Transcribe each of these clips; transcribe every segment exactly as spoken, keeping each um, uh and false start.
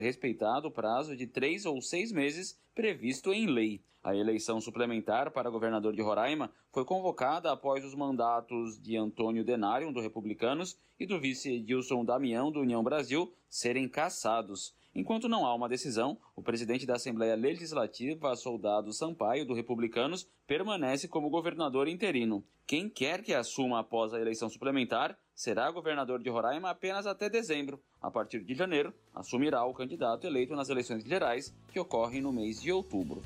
respeitado o prazo de três ou seis meses previsto em lei. A eleição suplementar para governador de Roraima foi convocada após os mandatos de Antônio Denário, do Republicanos, e do vice Edilson Damião, do União Brasil, serem cassados. Enquanto não há uma decisão, o presidente da Assembleia Legislativa, Soldado Sampaio, do Republicanos, permanece como governador interino. Quem quer que assuma após a eleição suplementar será governador de Roraima apenas até dezembro. A partir de janeiro, assumirá o candidato eleito nas eleições gerais, que ocorrem no mês de outubro.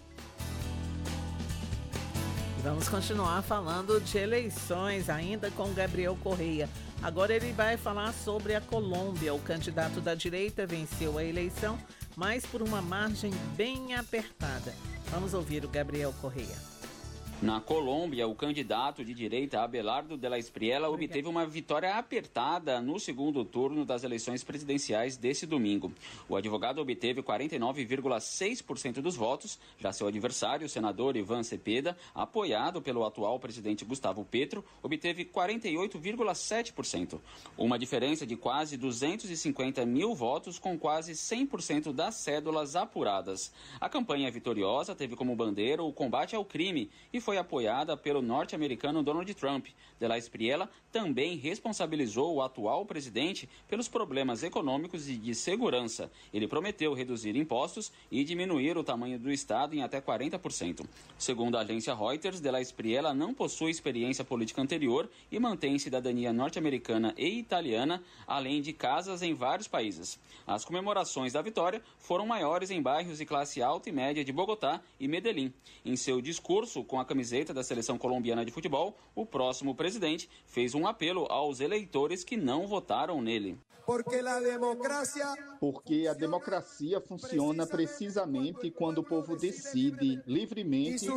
Vamos continuar falando de eleições ainda com Gabriel Correia. Agora ele vai falar sobre a Colômbia. O candidato da direita venceu a eleição, mas por uma margem bem apertada. Vamos ouvir o Gabriel Correia. Na Colômbia, o candidato de direita Abelardo de la Espriella obteve uma vitória apertada no segundo turno das eleições presidenciais desse domingo. O advogado obteve quarenta e nove vírgula seis por cento dos votos, já seu adversário, o senador Iván Cepeda, apoiado pelo atual presidente Gustavo Petro, obteve quarenta e oito vírgula sete por cento. Uma diferença de quase duzentos e cinquenta mil votos, com quase cem por cento das cédulas apuradas. A campanha vitoriosa teve como bandeira o combate ao crime e foi apoiada pelo norte-americano Donald Trump. De la Espriella também responsabilizou o atual presidente pelos problemas econômicos e de segurança. Ele prometeu reduzir impostos e diminuir o tamanho do Estado em até quarenta por cento. Segundo a agência Reuters, De la Espriella não possui experiência política anterior e mantém cidadania norte-americana e italiana, além de casas em vários países. As comemorações da vitória foram maiores em bairros de classe alta e média de Bogotá e Medellín. Em seu discurso com a camiseta da seleção colombiana de futebol, o próximo presidente fez um apelo aos eleitores que não votaram nele. Porque a democracia, Porque a democracia funciona precisamente quando o povo decide livremente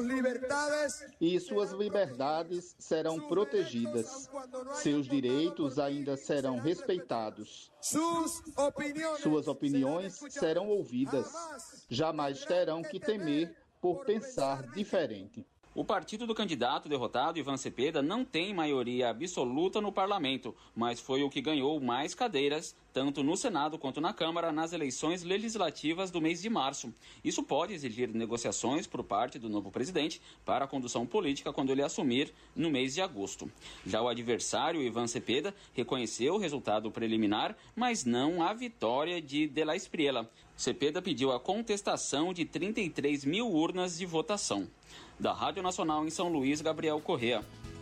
e suas liberdades serão protegidas. Seus direitos ainda serão respeitados. Suas opiniões serão ouvidas. Jamais terão que temer por pensar diferente. O partido do candidato derrotado, Iván Cepeda, não tem maioria absoluta no parlamento, mas foi o que ganhou mais cadeiras, tanto no Senado quanto na Câmara, nas eleições legislativas do mês de março. Isso pode exigir negociações por parte do novo presidente para a condução política quando ele assumir no mês de agosto. Já o adversário, Iván Cepeda, reconheceu o resultado preliminar, mas não a vitória de De la Espriella. Cepeda pediu a contestação de trinta e três mil urnas de votação. Da Rádio Nacional em São Luís, Gabriel Correia.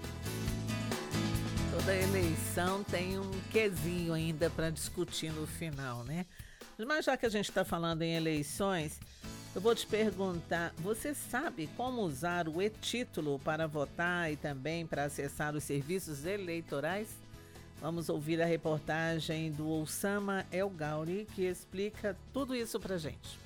Toda eleição tem um quesinho ainda para discutir no final, né? Mas já que a gente está falando em eleições, eu vou te perguntar, você sabe como usar o e-título para votar e também para acessar os serviços eleitorais? Vamos ouvir a reportagem do Oussama El Gauri, que explica tudo isso para a gente.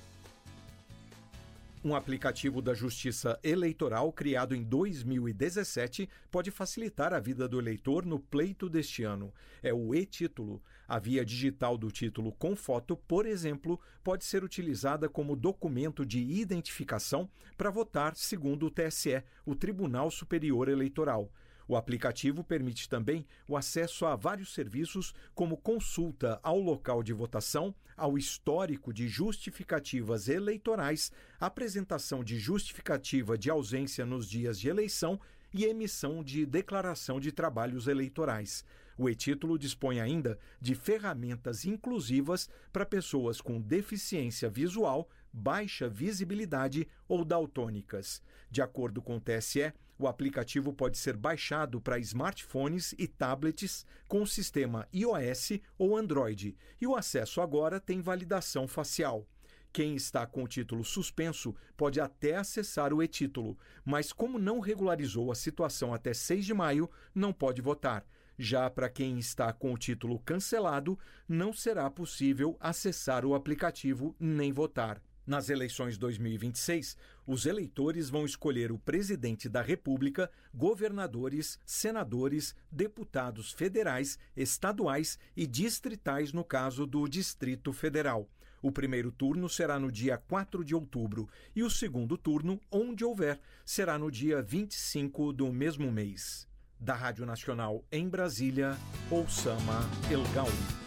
Um aplicativo da Justiça Eleitoral criado em dois mil e dezessete pode facilitar a vida do eleitor no pleito deste ano. É o e-título. A via digital do título com foto, por exemplo, pode ser utilizada como documento de identificação para votar segundo o T S E, o Tribunal Superior Eleitoral. O aplicativo permite também o acesso a vários serviços, como consulta ao local de votação, ao histórico de justificativas eleitorais, apresentação de justificativa de ausência nos dias de eleição e emissão de declaração de trabalhos eleitorais. O e-título dispõe ainda de ferramentas inclusivas para pessoas com deficiência visual, baixa visibilidade ou daltônicas. De acordo com o T S E, o aplicativo pode ser baixado para smartphones e tablets com o sistema iOS ou Android, e o acesso agora tem validação facial. Quem está com o título suspenso pode até acessar o e-título, mas como não regularizou a situação até seis de maio, não pode votar. Já para quem está com o título cancelado, não será possível acessar o aplicativo nem votar. Nas eleições dois mil e vinte e seis, os eleitores vão escolher o presidente da República, governadores, senadores, deputados federais, estaduais e distritais no caso do Distrito Federal. O primeiro turno será no dia quatro de outubro e o segundo turno, onde houver, será no dia vinte e cinco do mesmo mês. Da Rádio Nacional em Brasília, Oussama El Gauri.